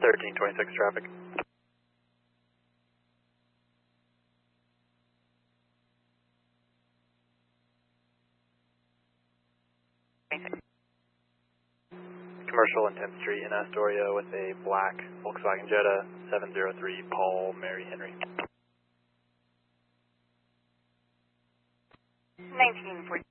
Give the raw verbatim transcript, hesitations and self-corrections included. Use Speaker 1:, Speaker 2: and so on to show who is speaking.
Speaker 1: thirteen twenty-six traffic. Commercial on tenth Street in Astoria with a black Volkswagen Jetta, seven zero three Paul Mary Henry.
Speaker 2: nineteen forty.